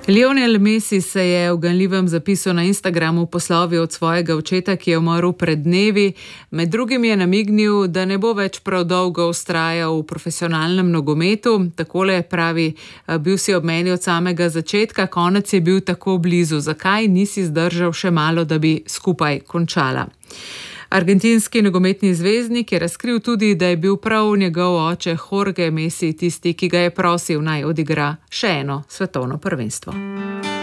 Lionel Messi se je v ganljivem zapisu na Instagramu poslovil od svojega očeta, ki je umrl pred dnevi. Med drugim je namignil, da ne bo več prav dolgo vztrajal v profesionalnem nogometu. Takole pravi: bil si ob meni od samega začetka, konec je bil tako blizu. Zakaj nisi zdržal še malo, da bi skupaj končala? Argentinski nogometni zvezdnik je razkril tudi, da je bil prav njegov oče Jorge Messi tisti, ki ga je prosil, naj odigra še eno svetovno prvenstvo.